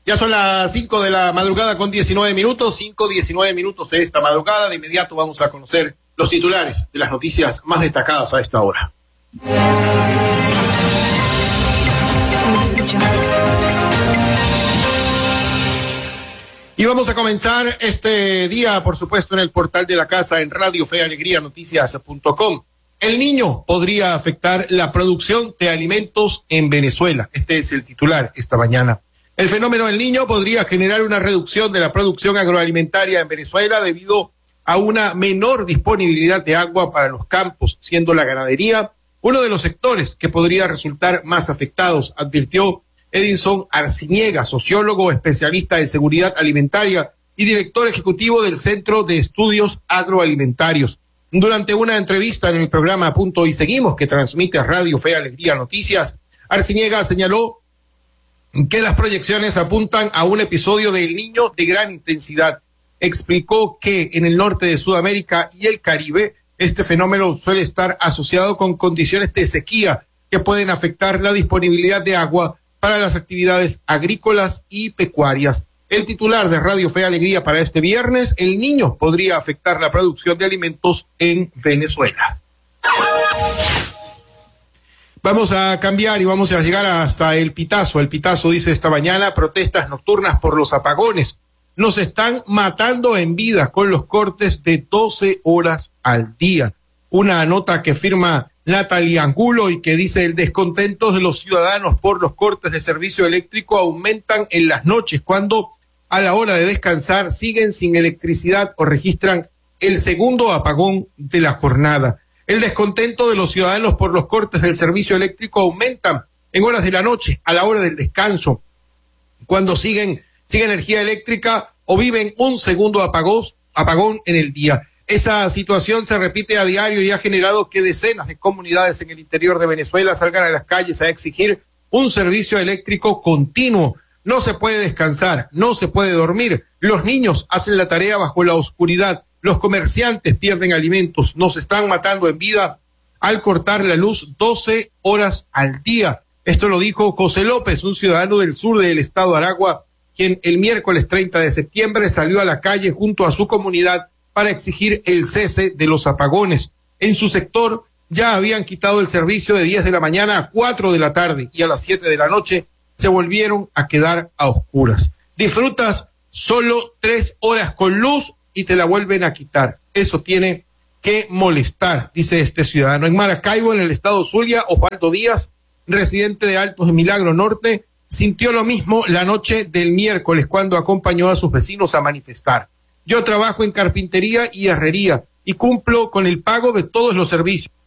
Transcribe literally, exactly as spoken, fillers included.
Ya son las cinco de la madrugada con diecinueve minutos, cinco, diecinueve minutos de esta madrugada. De inmediato vamos a conocer los titulares de las noticias más destacadas a esta hora. Y vamos a comenzar este día, por supuesto, en el portal de la casa en Radio Fe y Alegría Noticias punto com. El niño podría afectar la producción de alimentos en Venezuela. Este es el titular esta mañana. El fenómeno del niño podría generar una reducción de la producción agroalimentaria en Venezuela debido a una menor disponibilidad de agua para los campos, siendo la ganadería uno de los sectores que podría resultar más afectados, advirtió Edinson Arciniega, sociólogo, especialista de seguridad alimentaria y director ejecutivo del Centro de Estudios Agroalimentarios. Durante una entrevista en el programa Punto y Seguimos, que transmite Radio Fe y Alegría Noticias, Arciniega señaló que las proyecciones apuntan a un episodio del Niño de gran intensidad. Explicó que en el norte de Sudamérica y el Caribe, este fenómeno suele estar asociado con condiciones de sequía que pueden afectar la disponibilidad de agua para las actividades agrícolas y pecuarias. El titular de Radio Fe y Alegría para este viernes: el niño podría afectar la producción de alimentos en Venezuela. Vamos a cambiar y vamos a llegar hasta El Pitazo. El Pitazo dice esta mañana: protestas nocturnas por los apagones. Nos están matando en vida con los cortes de doce horas al día. Una nota que firma Natalia Angulo y que dice: el descontento de los ciudadanos por los cortes de servicio eléctrico aumentan en las noches cuando a la hora de descansar siguen sin electricidad o registran el segundo apagón de la jornada. El descontento de los ciudadanos por los cortes del servicio eléctrico aumentan en horas de la noche, a la hora del descanso, cuando siguen sin energía eléctrica o viven un segundo apagón, apagón en el día. Esa situación se repite a diario y ha generado que decenas de comunidades en el interior de Venezuela salgan a las calles a exigir un servicio eléctrico continuo. No se puede descansar, no se puede dormir. Los niños hacen la tarea bajo la oscuridad. Los comerciantes pierden alimentos, nos están matando en vida al cortar la luz doce horas al día. Esto lo dijo José López, un ciudadano del sur del estado de Aragua, quien el miércoles treinta de septiembre salió a la calle junto a su comunidad para exigir el cese de los apagones. En su sector ya habían quitado el servicio de diez de la mañana a cuatro de la tarde y a las siete de la noche se volvieron a quedar a oscuras. Disfrutas solo tres horas con luz y te la vuelven a quitar. Eso tiene que molestar, dice este ciudadano. En Maracaibo, en el estado Zulia, Osvaldo Díaz, residente de Altos de Milagro Norte, sintió lo mismo la noche del miércoles cuando acompañó a sus vecinos a manifestar. Yo trabajo en carpintería y herrería y cumplo con el pago de todos los servicios.